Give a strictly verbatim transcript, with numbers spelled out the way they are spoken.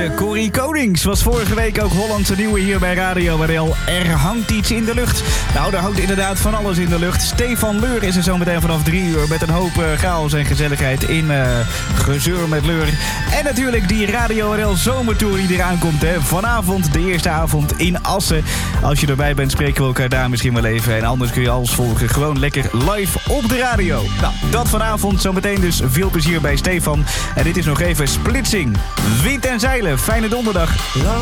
deze Corrie Konings was vorige week ook Hollandse nieuwe hier bij Radio R L. Er hangt iets in de lucht. Nou, er hangt inderdaad van alles in de lucht. Stefan Leur is er zo meteen vanaf drie uur met een hoop uh, chaos en gezelligheid in uh, Gezeur met Leur. En natuurlijk die Radio R L zomertour die eraan komt. Hè. Vanavond de eerste avond in Assen. Als je erbij bent, spreken we elkaar daar misschien wel even. En anders kun je alles volgen gewoon lekker live op de radio. Nou, dat vanavond. Zometeen dus veel plezier bij Stefan. En dit is nog even Splitsing. Wind en zeilen. Fijne donderdag.